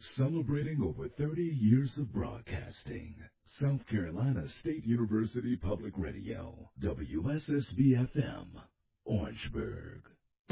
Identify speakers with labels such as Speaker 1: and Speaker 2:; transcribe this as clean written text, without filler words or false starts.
Speaker 1: Celebrating over 30 years of broadcasting. South Carolina State University Public Radio, WSSB-FM, Orangeburg.